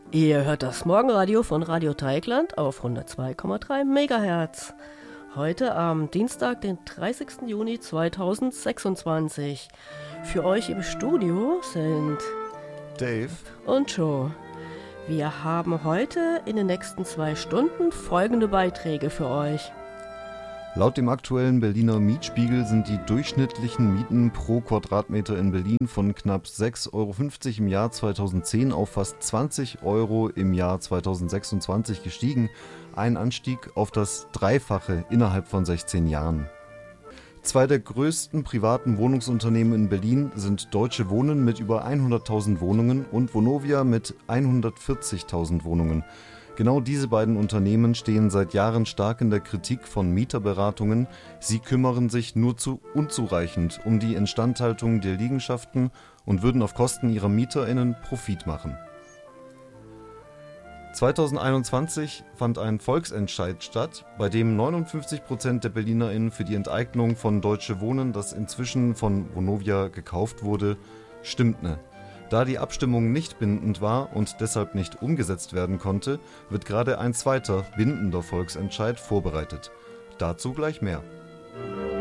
Ihr hört das Morgenradio von Radio Dreieckland auf 102,3 MHz. Heute am Dienstag, den 30. Juni 2026. Für euch im Studio sind Dave und Joe. Wir haben heute in den nächsten 2 Stunden folgende Beiträge für euch. Laut dem aktuellen Berliner Mietspiegel sind die durchschnittlichen Mieten pro Quadratmeter in Berlin von knapp 6,50 Euro im Jahr 2010 auf fast 20 Euro im Jahr 2026 gestiegen. Ein Anstieg auf das Dreifache innerhalb von 16 Jahren. 2 der größten privaten Wohnungsunternehmen in Berlin sind Deutsche Wohnen mit über 100.000 Wohnungen und Vonovia mit 140.000 Wohnungen. Genau diese beiden Unternehmen stehen seit Jahren stark in der Kritik von Mieterberatungen. Sie kümmern sich nur zu unzureichend um die Instandhaltung der Liegenschaften und würden auf Kosten ihrer MieterInnen Profit machen. 2021 fand ein Volksentscheid statt, bei dem 59% der BerlinerInnen für die Enteignung von Deutsche Wohnen, das inzwischen von Vonovia gekauft wurde, stimmten. Da die Abstimmung nicht bindend war und deshalb nicht umgesetzt werden konnte, wird gerade ein zweiter bindender Volksentscheid vorbereitet. Dazu gleich mehr.